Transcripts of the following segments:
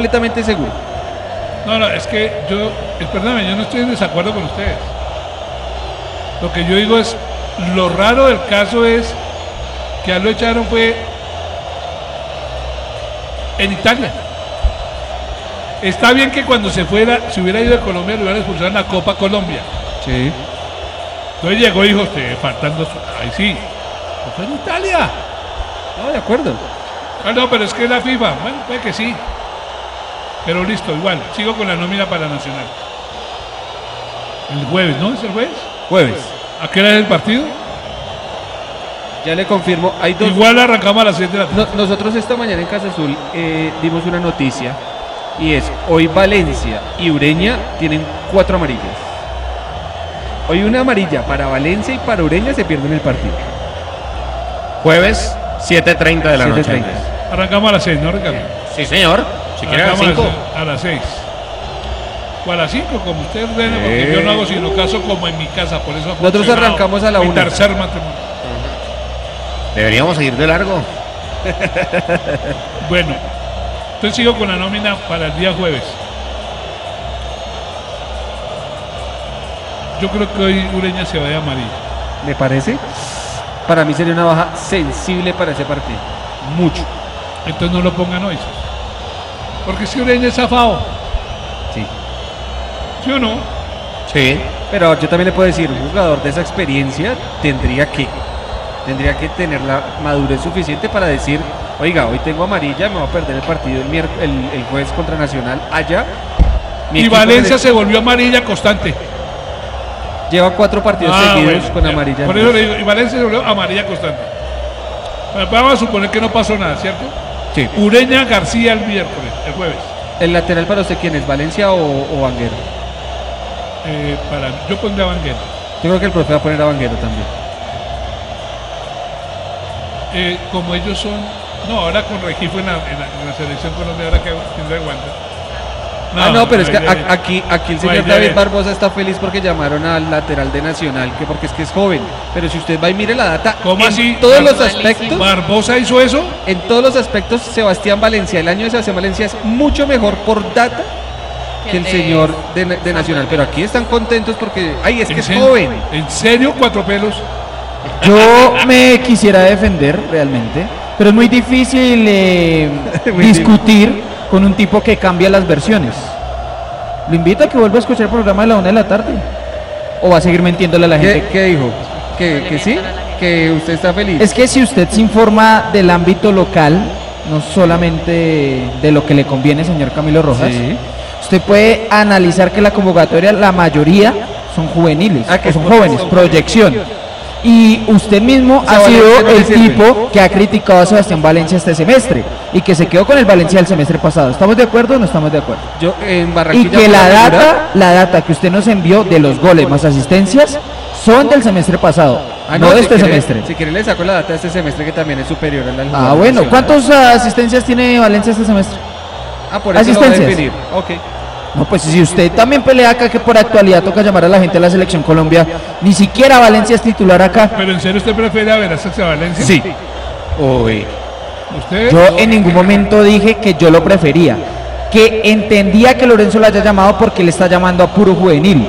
completamente seguro. No, es que perdóname, yo no estoy en desacuerdo con ustedes. Lo que yo digo es, lo raro del caso es que a lo echaron fue en Italia. Está bien que cuando se hubiera ido de Colombia, lo hubieran expulsado en la Copa Colombia. Sí. Entonces llegó y dijo, faltando, ahí sí, no fue en Italia. No, de acuerdo. No, pero es que es la FIFA, bueno, puede que sí. Pero listo, igual, sigo con la nómina para Nacional. El jueves, ¿no? ¿Es el jueves? Jueves. ¿A qué hora es el partido? Ya le confirmo, hay dos. Igual arrancamos a las 7 de la tarde. Nosotros esta mañana en Casa Azul dimos una noticia y es, hoy Valencia y Ureña tienen 4 amarillas. Hoy una amarilla para Valencia y para Ureña se pierden el partido. Jueves, 7:30 de la noche. Arrancamos a las 6, ¿no, Ricardo? Sí, señor. Si quiere a las 5. A las 6. O a las 5, como usted ordena, porque yo no hago sino caso como en mi casa, por eso nosotros arrancamos a la 1. Mi tercer matrimonio. Deberíamos seguir de largo. Bueno, entonces sigo con la nómina para el día jueves. Yo creo que hoy Ureña se va de amarillo. ¿Me parece? Para mí sería una baja sensible para ese partido. Mucho. Entonces no lo pongan hoy. Porque si Ureña es zafado. Sí. ¿Sí o no? Sí. Pero yo también le puedo decir, un jugador de esa experiencia tendría que tener la madurez suficiente para decir, oiga, hoy tengo amarilla, me voy a perder el partido el jueves contra Nacional allá. Y Valencia se volvió amarilla constante. Lleva 4 partidos seguidos con amarilla. Por eso le digo, y Valencia se volvió amarilla constante. Bueno, pues vamos a suponer que no pasó nada, ¿cierto? Sí. Ureña García el miércoles, el jueves. ¿El lateral para usted quién es? ¿Valencia o Vanguero? Yo pondría a Vanguero. Yo creo que el profe va a poner a Vanguero también. Como ellos son. No, ahora con Regifo en la selección Colombia, ahora que tendrá aguanta. No, pero es que aquí el señor David Barbosa está feliz porque llamaron al lateral de Nacional, porque es que es joven. Pero si usted va y mire la data, ¿cómo así? Todos los aspectos. ¿Barbosa hizo eso? En todos los aspectos, Sebastián Valencia, el año de Sebastián Valencia es mucho mejor por data que el señor de Nacional. Pero aquí están contentos porque, es que es joven. ¿En serio, 4 pelos? Yo me quisiera defender realmente, pero es muy difícil discutir con un tipo que cambia las versiones. Lo invito a que vuelva a escuchar el programa de la 1 de la tarde. ¿O va a seguir mintiéndole a la gente? ¿Qué dijo? ¿Que sí? ¿Que usted está feliz? Es que si usted se informa del ámbito local, no solamente de lo que le conviene, señor Camilo Rojas, sí, usted puede analizar que la convocatoria, la mayoría son juveniles, que son jóvenes, proyección. Y usted mismo ha sido el tipo que ha criticado a Sebastián Valencia este semestre y que se quedó con el Valencia del semestre pasado. ¿Estamos de acuerdo o no estamos de acuerdo? Yo en Barranquilla. Y que la data que usted nos envió de los goles más asistencias son del semestre pasado, no de este semestre. Si quiere le saco la data de este semestre que también es superior a la del jugador bueno, nacional. ¿cuántas asistencias tiene Valencia este semestre? Por eso asistencias. Lo va a definir. Ok. No, pues si usted también pelea acá que por actualidad toca llamar a la gente de la Selección Colombia, ni siquiera Valencia es titular acá. ¿Pero en serio usted prefiere a Velázquez a Valencia? Sí. Uy. ¿Usted? Yo en ningún momento dije que yo lo prefería, que entendía que Lorenzo lo haya llamado porque le está llamando a puro juvenil.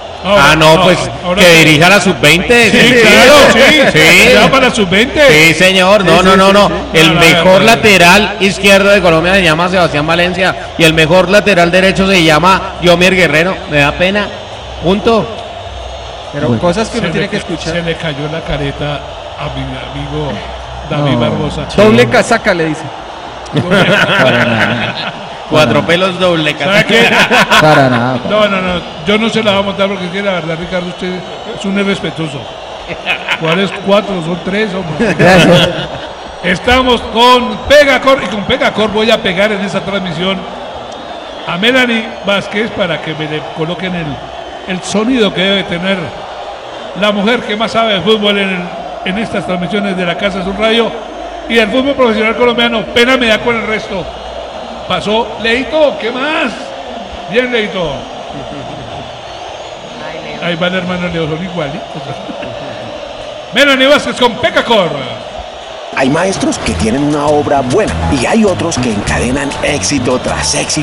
Ahora que dirija la sub-20. Sí, claro, sí. Ya para la sub-20. Sí, señor. No. El mejor lateral izquierdo de Colombia se llama Sebastián Valencia y el mejor lateral derecho se llama Yomier Guerrero. Me da pena. Punto. Pero cosas que uno tiene que escuchar. Se le cayó la careta a mi amigo David Barbosa. Doble casaca le dice. Para nada. 4 pelos doble ¿Sabe qué? Para nada. No. Yo no se la voy a montar porque es que la verdad, Ricardo, usted es un irrespetuoso. ¿Cuáles 4? Son 3, hombre. Gracias. Estamos con Pegacor y con Pegacor voy a pegar en esta transmisión a Melanie Vázquez para que me le coloquen el sonido que debe tener la mujer que más sabe de fútbol en estas transmisiones de la Casa Azul Radio y del fútbol profesional colombiano. Pena me da con el resto. Pasó Leito, ¿qué más? Bien, Leito. Ahí va el hermano Leo, son igualitos. Melanie Vázquez con Pegacor. Hay maestros que tienen una obra buena y hay otros que encadenan éxito tras éxito.